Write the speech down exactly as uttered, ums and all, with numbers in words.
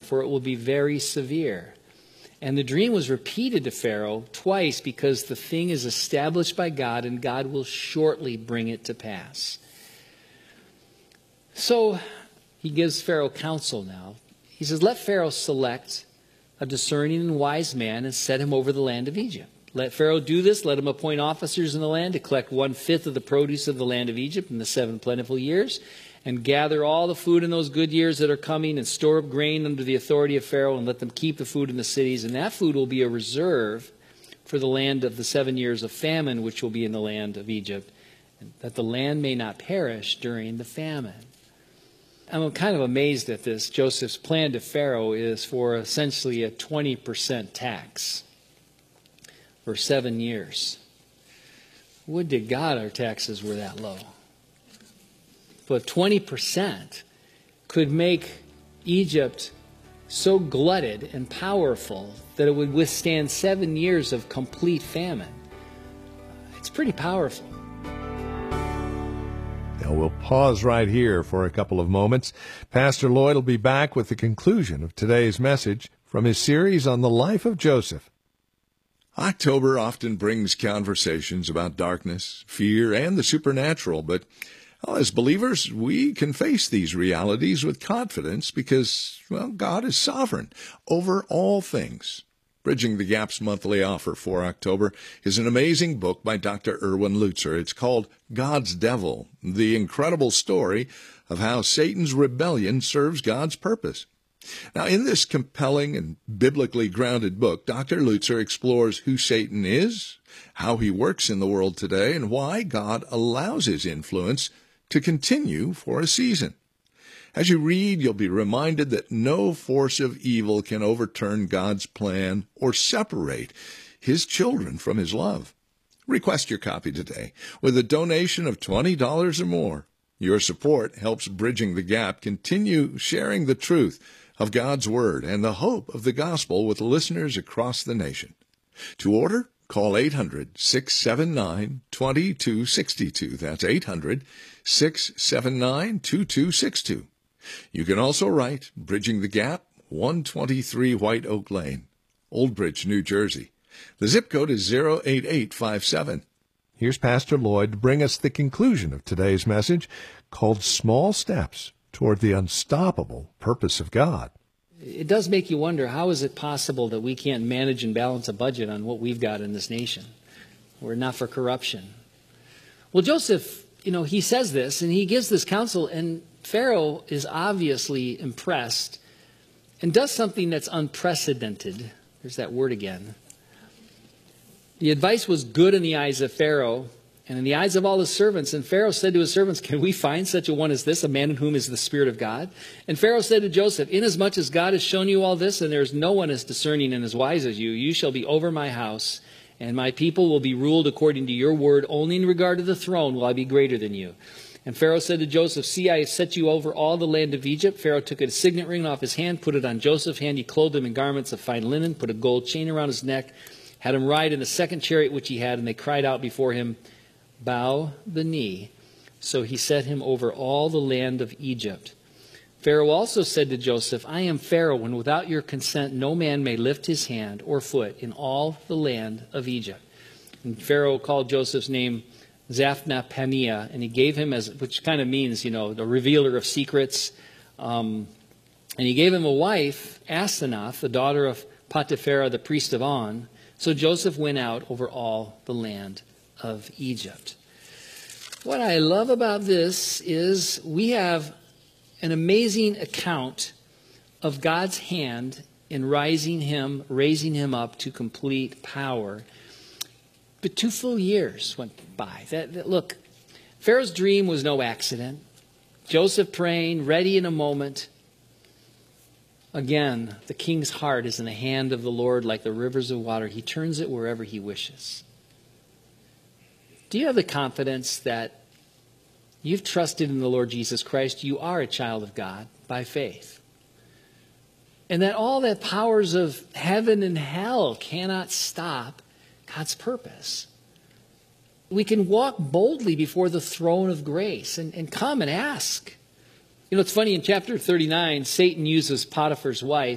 for it will be very severe. And the dream was repeated to Pharaoh twice because the thing is established by God and God will shortly bring it to pass. So he gives Pharaoh counsel now. He says, let Pharaoh select a discerning and wise man and set him over the land of Egypt. Let Pharaoh do this. Let him appoint officers in the land to collect one-fifth of the produce of the land of Egypt in the seven plentiful years, and gather all the food in those good years that are coming, and store up grain under the authority of Pharaoh, and let them keep the food in the cities. And that food will be a reserve for the land of the seven years of famine, which will be in the land of Egypt, that the land may not perish during the famine. I'm kind of amazed at this. Joseph's plan to Pharaoh is for essentially a twenty percent tax for seven years. Would to God our taxes were that low. But twenty percent could make Egypt so glutted and powerful that it would withstand seven years of complete famine. It's pretty powerful. Now we'll pause right here for a couple of moments. Pastor Lloyd will be back with the conclusion of today's message from his series on the life of Joseph. October often brings conversations about darkness, fear, and the supernatural, but well, as believers, we can face these realities with confidence because, well, God is sovereign over all things. Bridging the Gap's monthly offer for October is an amazing book by Doctor Erwin Lutzer. It's called God's Devil, the incredible story of how Satan's rebellion serves God's purpose. Now, in this compelling and biblically grounded book, Doctor Lutzer explores who Satan is, how he works in the world today, and why God allows his influence to continue for a season. As you read, you'll be reminded that no force of evil can overturn God's plan or separate his children from his love. Request your copy today with a donation of twenty dollars or more. Your support helps Bridging the Gap continue sharing the truth of God's Word and the hope of the gospel with listeners across the nation. To order, call eight hundred, six seven nine, two two six two. That's eight hundred, six seven nine, two two six two. You can also write Bridging the Gap, one twenty-three White Oak Lane, Old Bridge, New Jersey. The zip code is zero eight eight five seven. Here's Pastor Lloyd to bring us the conclusion of today's message called Small Steps Toward the Unstoppable Purpose of God. It does make you wonder, how is it possible that we can't manage and balance a budget on what we've got in this nation? We're not for corruption. Well, Joseph, you know, he says this, and he gives this counsel, and Pharaoh is obviously impressed and does something that's unprecedented. There's that word again. The advice was good in the eyes of Pharaoh and in the eyes of all his servants. And Pharaoh said to his servants, can we find such a one as this, a man in whom is the Spirit of God? And Pharaoh said to Joseph, inasmuch as God has shown you all this, and there is no one as discerning and as wise as you, you shall be over my house, and my people will be ruled according to your word. Only in regard to the throne will I be greater than you. And Pharaoh said to Joseph, see, I have set you over all the land of Egypt. Pharaoh took a signet ring off his hand, put it on Joseph's hand. He clothed him in garments of fine linen, put a gold chain around his neck, had him ride in the second chariot which he had, and they cried out before him, bow the knee. So he set him over all the land of Egypt. Pharaoh also said to Joseph, I am Pharaoh, and without your consent no man may lift his hand or foot in all the land of Egypt. And Pharaoh called Joseph's name Zaphnath-Paneah, and he gave him, as which kind of means, you know, the revealer of secrets. Um, and he gave him a wife, Asenath, the daughter of Potipharah, the priest of On. So Joseph went out over all the land of Egypt. What I love about this is we have an amazing account of God's hand in rising him, raising him up to complete power. But two full years went by. That, that, look, Pharaoh's dream was no accident. Joseph praying, ready in a moment. Again, the king's heart is in the hand of the Lord like the rivers of water. He turns it wherever he wishes. Do you have the confidence that you've trusted in the Lord Jesus Christ? You are a child of God by faith. And that all the powers of heaven and hell cannot stop God's purpose. We can walk boldly before the throne of grace and, and come and ask. You know, it's funny, in chapter thirty-nine, Satan uses Potiphar's wife